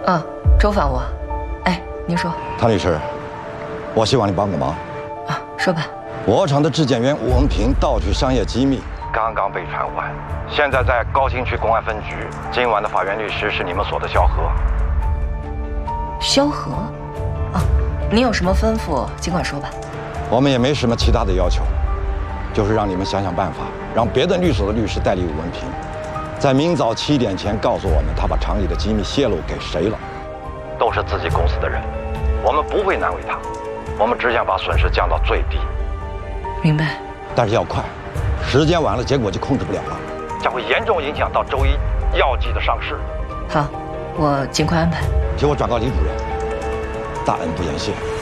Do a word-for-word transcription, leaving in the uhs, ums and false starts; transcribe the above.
啊，周访我。哎，您说。 谭律师，我希望你帮个忙。 啊，说吧。 我厂的质检员吴文平盗取商业机密，刚刚被传唤，现在在高新区公安分局。今晚的法院律师是你们所的萧何。 萧何？啊，您有什么吩咐，尽管说吧。 我们也没什么其他的要求，就是让你们想想办法，让别的律所的律师代理吴文平，在明早七点前告诉我们他把厂里的机密泄露给谁了。都是自己公司的人，我们不会难为他，我们只想把损失降到最低。 明白。 但是要快，时间晚了，结果就控制不了了，将会严重影响到周一药剂的上市。 好，我尽快安排。 请我转告李主任，大恩不言谢。